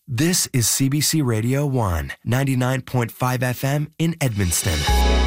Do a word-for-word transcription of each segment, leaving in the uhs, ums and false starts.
This is C B C Radio one, ninety-nine point five F M in Edmundston.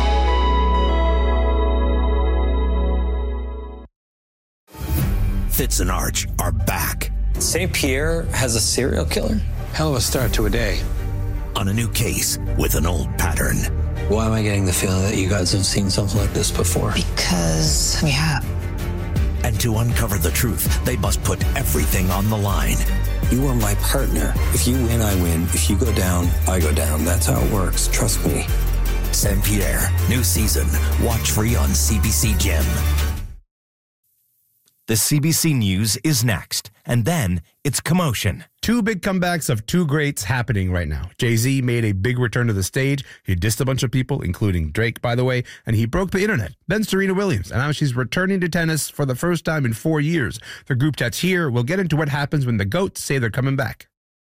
Fitz and Arch are back. Saint Pierre has a serial killer? Hell of a start to a day. On a new case with an old pattern. Why am I getting the feeling that you guys have seen something like this before? Because we have. And to uncover the truth, they must put everything on the line. You are my partner. If you win, I win. If you go down, I go down. That's how it works. Trust me. Saint Pierre, new season. Watch free on C B C Gem. The C B C News is next, and then it's commotion. Two big comebacks of two greats happening right now. Jay-Z made a big return to the stage. He dissed a bunch of people, including Drake, by the way, and he broke the internet. Then Serena Williams, and now she's returning to tennis for the first time in four years. The group chat's here. We'll get into what happens when the GOATs say they're coming back.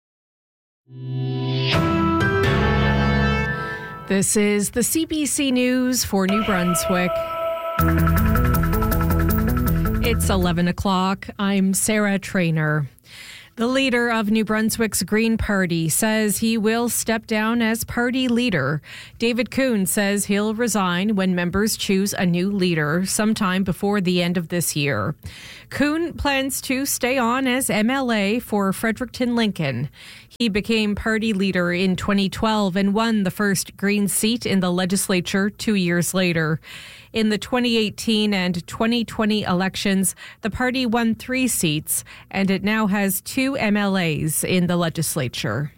This is the C B C News for New Brunswick. It's eleven o'clock. I'm Sarah Traynor. The leader of New Brunswick's Green Party says he will step down as party leader. David Kuhn says he'll resign when members choose a new leader sometime before the end of this year. Kuhn plans to stay on as M L A for Fredericton Lincoln. He became party leader in twenty twelve and won the first Green seat in the legislature two years later. In the twenty eighteen and twenty twenty elections, the party won three seats, and it now has two M L As in the legislature.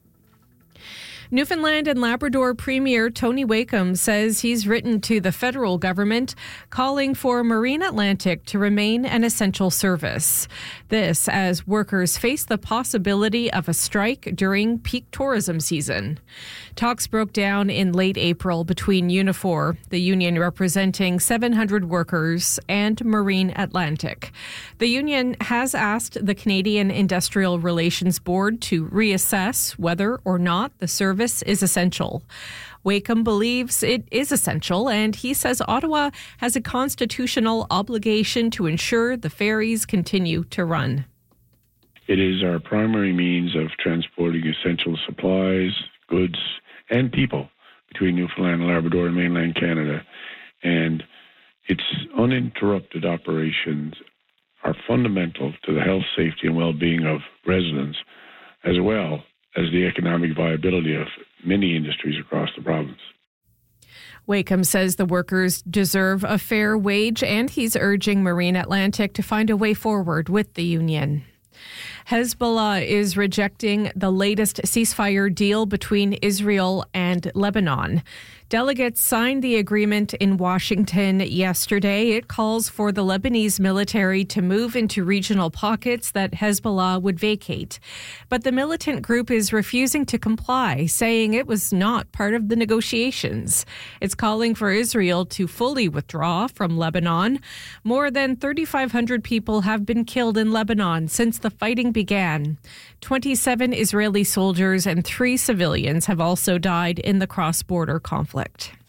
Newfoundland and Labrador Premier Tony Wakeham says he's written to the federal government calling for Marine Atlantic to remain an essential service. This as workers face the possibility of a strike during peak tourism season. Talks broke down in late April between Unifor, the union representing seven hundred workers, and Marine Atlantic. The union has asked the Canadian Industrial Relations Board to reassess whether or not the service is essential. Wakeham believes it is essential, and he says Ottawa has a constitutional obligation to ensure the ferries continue to run. It is our primary means of transporting essential supplies, goods, and people between Newfoundland and Labrador and mainland Canada. And its uninterrupted operations are fundamental to the health, safety, and well-being of residents, as well as the economic viability of many industries across the province. Wakeham says the workers deserve a fair wage, and he's urging Marine Atlantic to find a way forward with the union. Hezbollah is rejecting the latest ceasefire deal between Israel and Lebanon. Delegates signed the agreement in Washington yesterday. It calls for the Lebanese military to move into regional pockets that Hezbollah would vacate. But the militant group is refusing to comply, saying it was not part of the negotiations. It's calling for Israel to fully withdraw from Lebanon. More than thirty-five hundred people have been killed in Lebanon since the fighting began. twenty-seven Israeli soldiers and three civilians have also died in the cross-border conflict.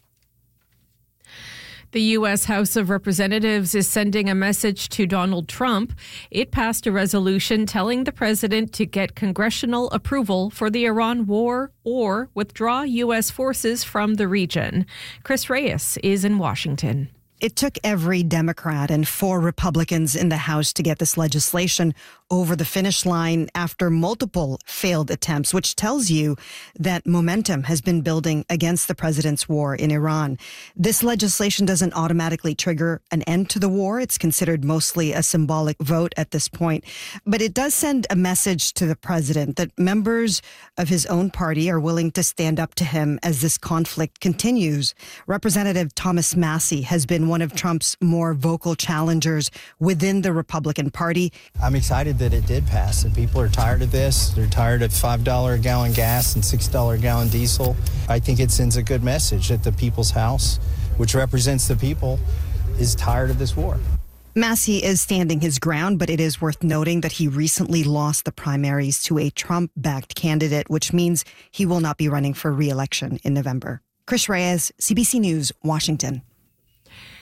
The U S House of Representatives is sending a message to Donald Trump. It passed a resolution telling the president to get congressional approval for the Iran war or withdraw U S forces from the region. Chris Reyes is in Washington. It took every Democrat and four Republicans in the House to get this legislation over the finish line after multiple failed attempts, which tells you that momentum has been building against the president's war in Iran. This legislation doesn't automatically trigger an end to the war. It's considered mostly a symbolic vote at this point. But it does send a message to the president that members of his own party are willing to stand up to him as this conflict continues. Representative Thomas Massey has been one of Trump's more vocal challengers within the Republican Party. I'm excited that it did pass, and people are tired of this. They're tired of five dollars a gallon gas and six dollars a gallon diesel. I think it sends a good message that the People's House, which represents the people, is tired of this war. Massey is standing his ground, but it is worth noting that he recently lost the primaries to a Trump-backed candidate, which means he will not be running for re-election in November. Chris Reyes, C B C News, Washington.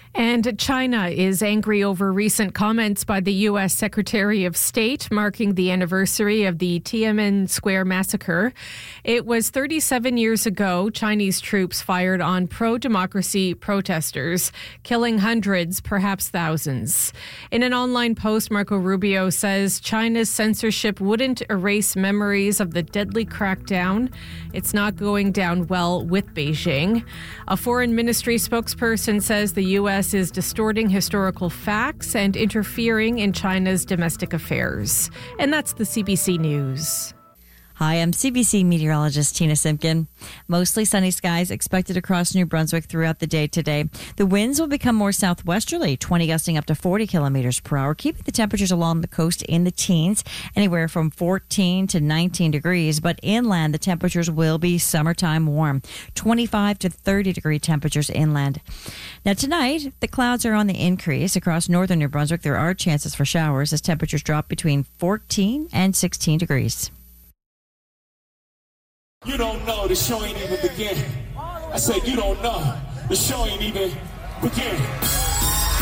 And China is angry over recent comments by the U S Secretary of State marking the anniversary of the Tiananmen Square massacre. It was thirty-seven years ago Chinese troops fired on pro-democracy protesters, killing hundreds, perhaps thousands. In an online post, Marco Rubio says China's censorship wouldn't erase memories of the deadly crackdown. It's not going down well with Beijing. A foreign ministry spokesperson says the U S is distorting historical facts and interfering in China's domestic affairs. And that's the C B C News. Hi, I'm C B C meteorologist Tina Simpkin. Mostly sunny skies expected across New Brunswick throughout the day today. The winds will become more southwesterly, twenty gusting up to forty kilometers per hour, keeping the temperatures along the coast in the teens, anywhere from fourteen to nineteen degrees. But inland, the temperatures will be summertime warm, twenty-five to thirty degree temperatures inland. Now tonight, the clouds are on the increase. Across northern New Brunswick, there are chances for showers as temperatures drop between fourteen and sixteen degrees. You don't know, the show ain't even begin. I said, you don't know, the show ain't even begin.